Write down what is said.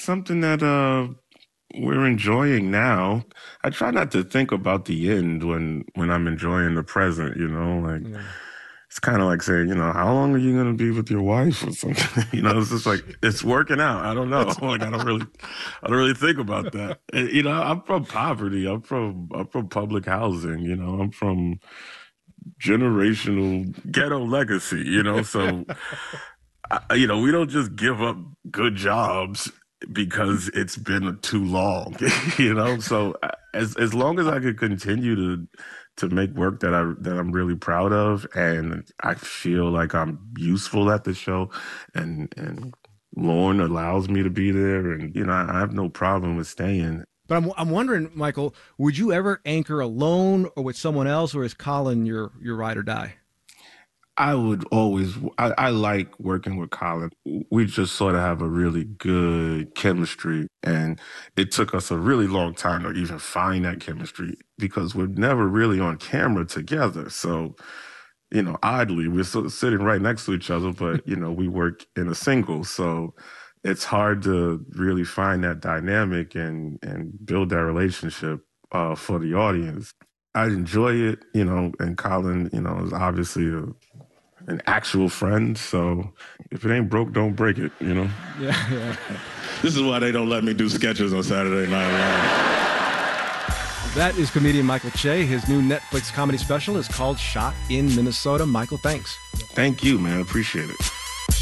something that we're enjoying now. I try not to think about the end when I'm enjoying the present, like Yeah. it's kind of like saying, how long are you going to be with your wife or something? It's just like it's working out. I don't know. Like I don't really think about that. And, I'm from poverty. I'm from public housing, I'm from generational ghetto legacy, so we don't just give up good jobs because it's been too long, So as long as I could continue to make work that I'm really proud of, and I feel like I'm useful at the show, and Lauren allows me to be there, and I have no problem with staying. But I'm wondering, Michael, would you ever anchor alone or with someone else, or is Colin your ride or die? I would always, I like working with Colin. We just sort of have a really good chemistry. And it took us a really long time to even find that chemistry because we're never really on camera together. So, oddly, we're sitting right next to each other, but, we work in a single. So it's hard to really find that dynamic and build that relationship for the audience. I enjoy it, and Colin, is obviously an actual friend. So if it ain't broke, don't break it. Yeah, yeah. This is why they don't let me do sketches on Saturday Night Live. That is comedian Michael Che. His new Netflix comedy special is called Shot in Minnesota. Michael, thanks. Thank you, man. Appreciate it.